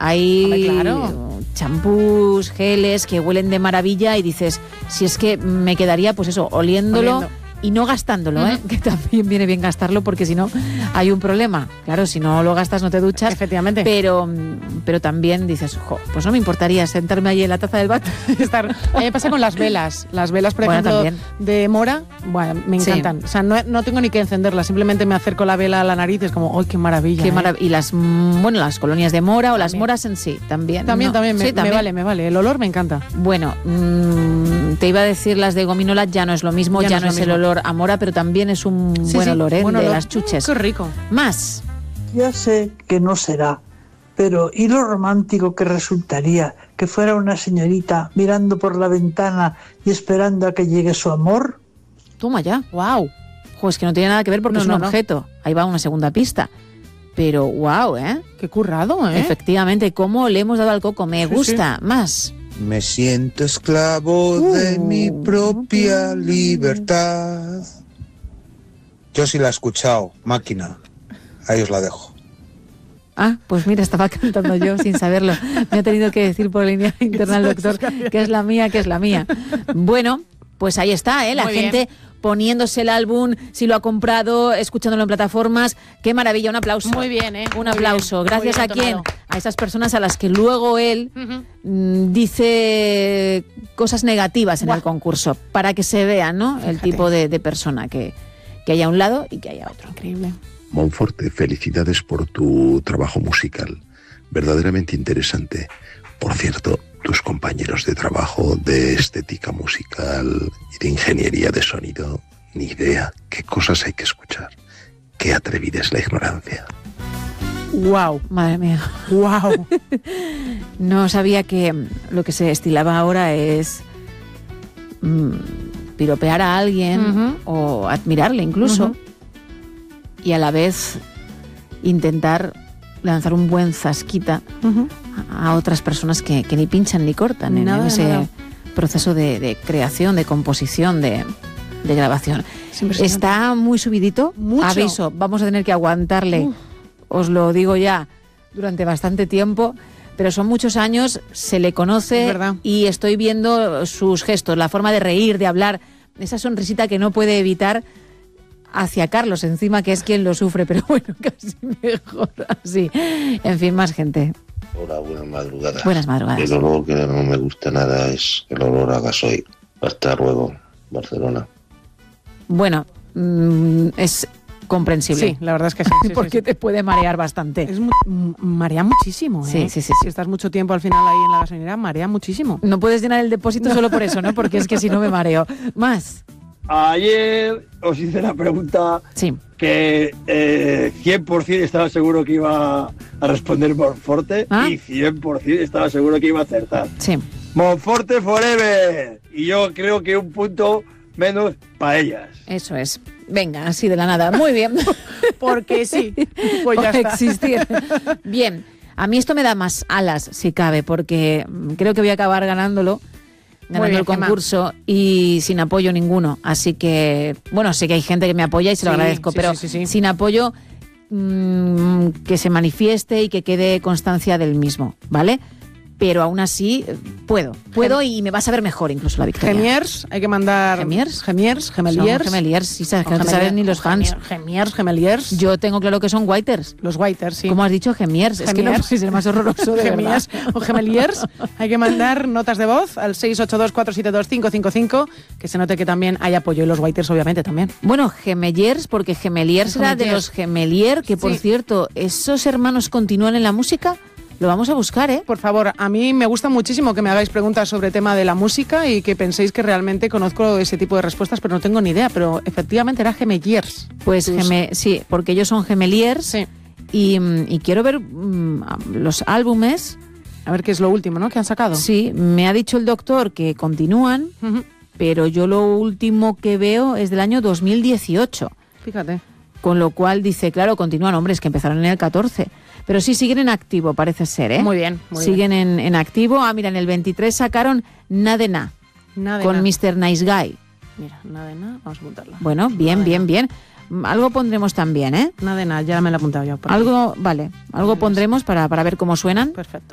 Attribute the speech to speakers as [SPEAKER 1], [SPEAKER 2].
[SPEAKER 1] Hay
[SPEAKER 2] claro,
[SPEAKER 1] champús, geles que huelen de maravilla y dices, si es que me quedaría, pues eso, oliéndolo. Y no gastándolo, que también viene bien gastarlo porque si no hay un problema. Claro, si no lo gastas no te duchas.
[SPEAKER 2] Efectivamente.
[SPEAKER 1] Pero también dices, pues no me importaría sentarme ahí en la taza del váter.
[SPEAKER 2] A mí me pasa con las velas. Las velas, por ejemplo,
[SPEAKER 1] también.
[SPEAKER 2] de mora, bueno, me encantan. Sí. O sea, no tengo ni que encenderlas, simplemente me acerco la vela a la nariz y es como, ¡ay, qué maravilla! Y
[SPEAKER 1] las colonias de mora o las moras en sí, también.
[SPEAKER 2] También, me vale. El olor me encanta.
[SPEAKER 1] Bueno, te iba a decir las de gominola, ya no es lo mismo, ya no es el olor a mora, pero también es un buen olor, de las chuches.
[SPEAKER 2] ¡Qué rico!
[SPEAKER 1] Más.
[SPEAKER 3] Ya sé que no será, pero ¿y lo romántico que resultaría que fuera una señorita mirando por la ventana y esperando a que llegue su amor?
[SPEAKER 1] Toma ya.
[SPEAKER 2] ¡Wow!
[SPEAKER 1] Es que no tiene nada que ver porque es un objeto. Ahí va una segunda pista. Pero wow,
[SPEAKER 2] ¡Qué currado,
[SPEAKER 1] Efectivamente, cómo le hemos dado al coco. Me gusta. Más.
[SPEAKER 4] Me siento esclavo de mi propia libertad. Yo sí la he escuchado, Máquina. Ahí os la dejo.
[SPEAKER 1] Ah, pues mira, estaba cantando yo sin saberlo. Me ha tenido que decir por línea interna el doctor que es la mía. Bueno, pues ahí está, la gente poniéndose el álbum, si lo ha comprado, escuchándolo en plataformas. ¡Qué maravilla! Un aplauso.
[SPEAKER 2] Muy bien,
[SPEAKER 1] Un aplauso. Gracias a quién? A esas personas a las que luego él dice cosas negativas en el concurso, para que se vea, ¿no? Fíjate. El tipo de persona que hay a un lado y que hay a otro.
[SPEAKER 2] Increíble.
[SPEAKER 5] Monforte, felicidades por tu trabajo musical. Verdaderamente interesante. Por cierto, tus compañeros de trabajo de estética musical y de ingeniería de sonido, ni idea qué cosas hay que escuchar. Qué atrevida es la ignorancia.
[SPEAKER 1] ¡Wow! Madre mía.
[SPEAKER 2] ¡Wow!
[SPEAKER 1] No sabía que lo que se estilaba ahora es piropear a alguien o admirarle incluso y a la vez intentar lanzar un buen zasquita a otras personas que ni pinchan ni cortan en ese proceso de creación, de composición, de grabación. Está muy subidito.
[SPEAKER 2] Mucho.
[SPEAKER 1] Aviso, vamos a tener que aguantarle, os lo digo ya, durante bastante tiempo, pero son muchos años, se le conoce y estoy viendo sus gestos, la forma de reír, de hablar, esa sonrisita que no puede evitar hacia Carlos, encima que es quien lo sufre, pero bueno, casi mejor así. En fin, más gente.
[SPEAKER 6] Hola, buenas madrugadas.
[SPEAKER 1] Buenas madrugadas.
[SPEAKER 6] El olor que no me gusta nada es el olor a gasoil. Hasta luego, Barcelona.
[SPEAKER 1] Bueno, es comprensible.
[SPEAKER 2] Sí, la verdad es que sí.
[SPEAKER 1] Porque te puede marear bastante.
[SPEAKER 2] Marea muchísimo,
[SPEAKER 1] Sí.
[SPEAKER 2] Si estás mucho tiempo al final ahí en la gasolinera, marea muchísimo.
[SPEAKER 1] No puedes llenar el depósito solo por eso, ¿no? Porque es que si no me mareo. Más.
[SPEAKER 7] Ayer os hice la pregunta que 100% estaba seguro que iba a responder Monforte y 100% estaba seguro que iba a acertar.
[SPEAKER 1] Sí.
[SPEAKER 7] Monforte forever. Y yo creo que un punto menos para ellas.
[SPEAKER 1] Eso es. Venga, así de la nada. Muy bien.
[SPEAKER 2] Porque sí. Pues ya está.
[SPEAKER 1] Existir. Bien. A mí esto me da más alas, si cabe, porque creo que voy a acabar ganando el concurso y sin apoyo ninguno. Así que, bueno, sé que hay gente que me apoya y se lo agradezco, pero sin apoyo que se manifieste y que quede constancia del mismo, ¿vale? Pero aún así puedo y me vas a ver mejor incluso la victoria.
[SPEAKER 2] Gemiers, hay que mandar... Gemeliers.
[SPEAKER 1] Sí, sabes, que no te saben ni los fans.
[SPEAKER 2] Gemeliers.
[SPEAKER 1] Yo tengo claro que son whiters.
[SPEAKER 2] Los whiters, sí.
[SPEAKER 1] ¿Cómo has dicho? Gemiers. Es que no es el más horroroso de
[SPEAKER 2] Gemiers o Gemeliers. Hay que mandar notas de voz al 682-472-555, que se note que también hay apoyo, y los whiters obviamente también.
[SPEAKER 1] Bueno, Gemeliers, porque Gemeliers era de los Gemelier, que por cierto, ¿esos hermanos continúan en la música? Lo vamos a buscar, ¿eh?
[SPEAKER 2] Por favor, a mí me gusta muchísimo que me hagáis preguntas sobre el tema de la música y que penséis que realmente conozco ese tipo de respuestas, pero no tengo ni idea. Pero efectivamente era Gemeliers.
[SPEAKER 1] Pues sí, porque ellos son Gemeliers.
[SPEAKER 2] Sí.
[SPEAKER 1] Y quiero ver los álbumes.
[SPEAKER 2] A ver qué es lo último, ¿no? Que han sacado.
[SPEAKER 1] Sí, me ha dicho el doctor que continúan, pero yo lo último que veo es del año 2018.
[SPEAKER 2] Fíjate.
[SPEAKER 1] Con lo cual dice, claro, continúan, hombre, es que empezaron en el 14. Pero sí siguen en activo, parece ser, ¿eh?
[SPEAKER 2] Muy bien,
[SPEAKER 1] siguen en activo. Ah, mira, en el 23 sacaron Nadena con Mr. Nice Guy.
[SPEAKER 2] Mira, Nadena, vamos a apuntarlo.
[SPEAKER 1] Bueno, bien. Algo pondremos también, ¿eh?
[SPEAKER 2] Nadena, ya me lo he apuntado yo.
[SPEAKER 1] Algo pondremos para ver cómo suenan.
[SPEAKER 2] Perfecto.